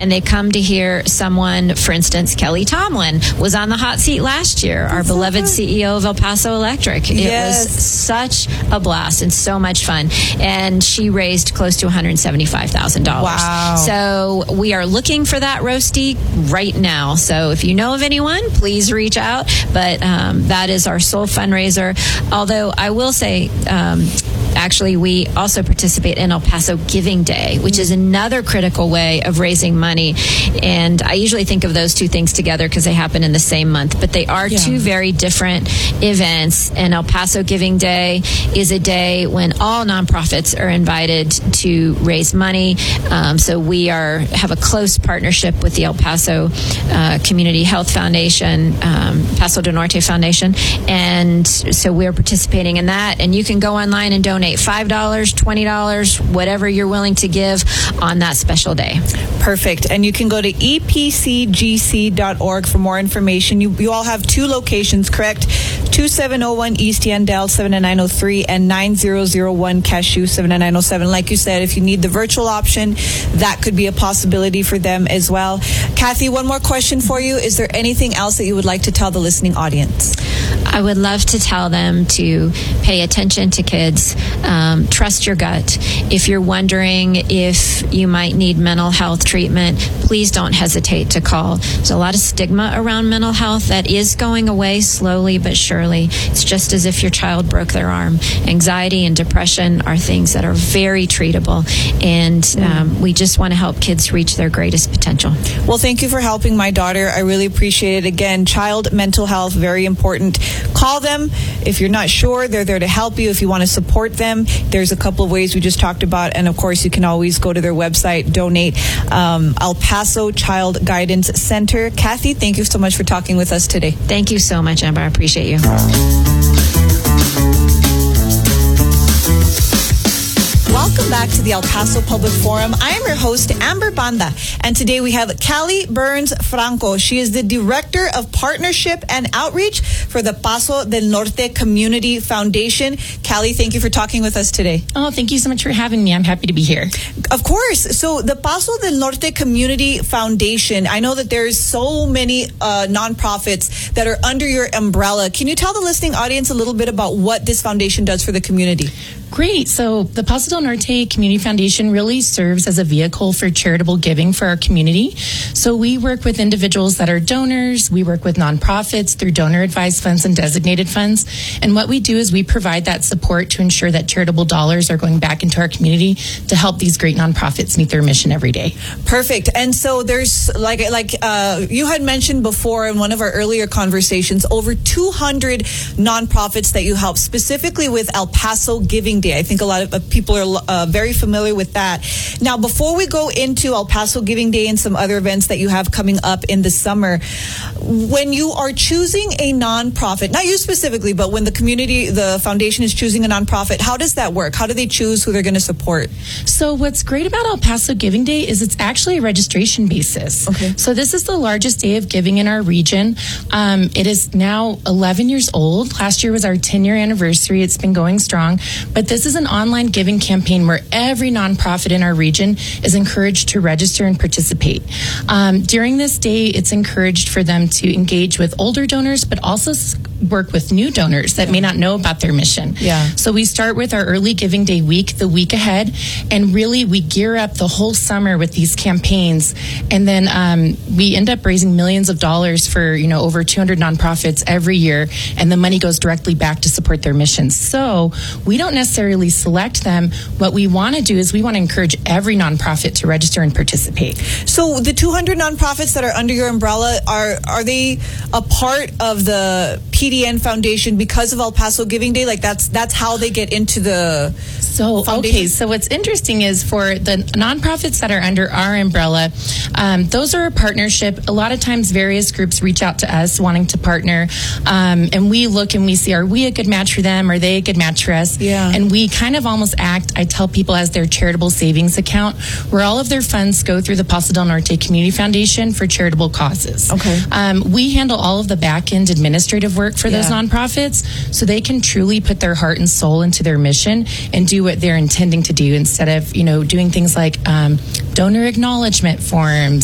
and they come to hear someone, for instance, Kelly Tomlin was on the hot seat last year, our beloved CEO of El Paso Electric. It was such a blast and so much fun. And she raised close to $175,000. Wow. So we are looking for that roastie right now. So if you know of anyone, please reach out. But that is our sole fundraiser. Although I will say, actually, we also participate in El Paso Giving Day, which is another critical way of raising money. And I usually think of those two things together because they happen in the same month. But they are two very different events. And El Paso Giving Day is a day when all nonprofits are invited to raise money. So we have a close partnership with the El Paso Community Health Foundation, Paso del Norte Foundation. And so we're participating in that. And you can go online and donate $5, $20, whatever you're willing to give on that special day. Perfect. And you can go to epcgc.org for more information. You all have two locations, correct? 2701 East Yandell 7903 and 9001 Cashew 7907. Like you said, if you need the virtual option, that could be a possibility for them as well. Kathy, one more question for you. Is there anything else that you would like to tell the listening audience? I would love to tell them to pay attention to kids. Trust your gut. If you're wondering if you might need mental health treatment, please don't hesitate to call. There's a lot of stigma around mental health that is going away slowly but surely. It's just as if your child broke their arm. Anxiety and depression are things that are very treatable, and we just want to help kids reach their greatest potential. Well, thank you for helping my daughter. I really appreciate it. Again, child mental health, very important. Call them. If you're not sure, they're there to help you. If you want to support them, there's a couple of ways we just talked about. And of course, you can always go to their website, donate. El Paso Child Guidance Center. Kathy, thank you so much for talking with us today. Thank you so much, Amber. I appreciate you. Welcome back to the El Paso Public Forum. I am your host, Amber Banda, and today we have Callie Burns Franco. She is the Director of Partnership and Outreach for the Paso del Norte Community Foundation. Callie, thank you for talking with us today. Oh, thank you so much for having me. I'm happy to be here. Of course. So the Paso del Norte Community Foundation, I know that there's so many nonprofits that are under your umbrella. Can you tell the listening audience a little bit about what this foundation does for the community? Great. So the Paso del Norte Community Foundation really serves as a vehicle for charitable giving for our community. So we work with individuals that are donors. We work with nonprofits through donor advised funds and designated funds. And what we do is we provide that support to ensure that charitable dollars are going back into our community to help these great nonprofits meet their mission every day. Perfect. And so there's like you had mentioned before in one of our earlier conversations, over 200 nonprofits that you help, specifically with El Paso Giving Day. I think a lot of people are very familiar with that. Now, before we go into El Paso Giving Day and some other events that you have coming up in the summer, when you are choosing a nonprofit, not you specifically, but when the foundation is choosing a nonprofit, how does that work? How do they choose who they're going to support? So what's great about El Paso Giving Day is it's actually a registration basis. Okay. So this is the largest day of giving in our region. It is now 11 years old. Last year was our 10-year anniversary. It's been going strong. But this is an online giving campaign where every nonprofit in our region is encouraged to register and participate. During this day, it's encouraged for them to engage with older donors, but also work with new donors that may not know about their mission. Yeah. So we start with our early Giving Day week, the week ahead, and really we gear up the whole summer with these campaigns. And then we end up raising millions of dollars for, over 200 nonprofits every year, and the money goes directly back to support their missions. So we don't necessarily select them. What we want to do is we want to encourage every nonprofit to register and participate. So the 200 nonprofits that are under your umbrella, are they a part of the PDN Foundation because of El Paso Giving Day? Like that's how they get into the foundation? Okay, so what's interesting is for the nonprofits that are under our umbrella, those are a partnership. A lot of times various groups reach out to us wanting to partner, and we look and we see, are we a good match for them? Are they a good match for us? Yeah. And we kind of almost act, I tell people, as their charitable savings account, where all of their funds go through the Paso del Norte Community Foundation for charitable causes. Okay. We handle all of the back-end administrative work for those nonprofits, so they can truly put their heart and soul into their mission and do what they're intending to do, instead of, doing things like donor acknowledgement forms